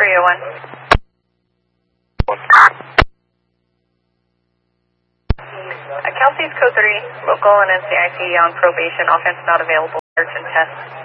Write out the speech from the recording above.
301. Kelsey's code 3, local and NCIC on probation, offense not available, search and test.